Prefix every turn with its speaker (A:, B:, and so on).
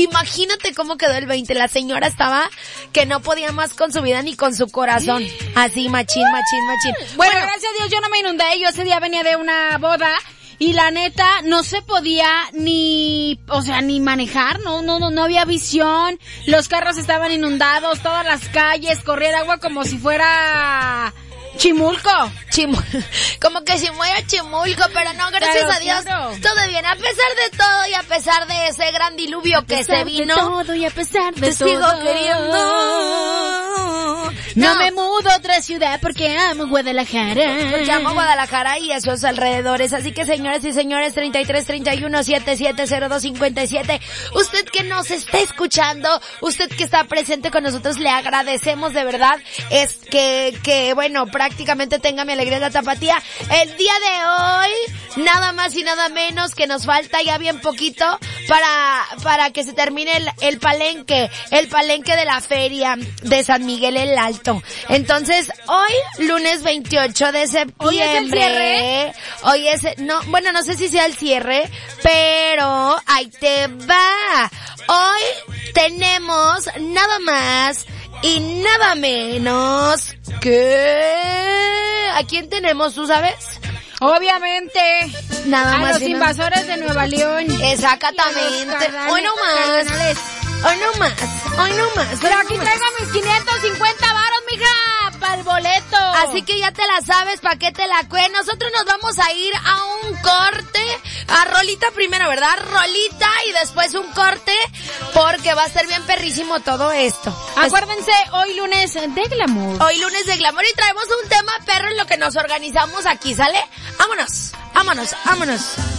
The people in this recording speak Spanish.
A: imagínate cómo quedó el 20. La señora estaba que no podía más con su vida ni con su corazón. Así, machín.
B: Bueno, gracias a Dios yo no me inundé. Yo ese día venía de una boda y la neta no se podía ni manejar. No había visión. Los carros estaban inundados, todas las calles, corría el agua como si fuera Chimulco.
A: Como que si fuera Chimulco, pero no, gracias a Dios, todo bien. A pesar de todo y a pesar de ese gran diluvio que se vino,
B: todo y a pesar de
A: te
B: todo,
A: sigo queriendo.
B: No me mudo a otra ciudad porque amo Guadalajara.
A: Porque amo Guadalajara y esos alrededores. Así que, señoras y señores, 3331-770257. Usted que nos está escuchando, usted que está presente con nosotros, le agradecemos de verdad. Es que bueno, prácticamente tenga mi alegría de la tapatía. El día de hoy, nada más y nada menos que nos falta ya bien poquito para que se termine el palenque de la feria de San Miguel el Alto. Entonces, hoy, lunes 28 de septiembre. No sé si sea el cierre, pero ahí te va. Hoy tenemos nada más y nada menos que... ¿A quién tenemos, tú sabes?
B: Obviamente,
A: nada más
B: los invasores de Nueva León.
A: Exactamente. Hoy no más.
B: Pero aquí traigo mis 550 varos, mija, para el boleto.
A: Así que ya te la sabes, ¿pa' qué te la cuen? Nosotros nos vamos a ir a un corte, a rolita primero, ¿verdad? Rolita y después un corte, porque va a ser bien perrísimo todo esto.
B: Acuérdense, hoy lunes de glamour.
A: Hoy lunes de glamour y traemos un tema perro en lo que nos organizamos aquí, ¿sale? Vámonos.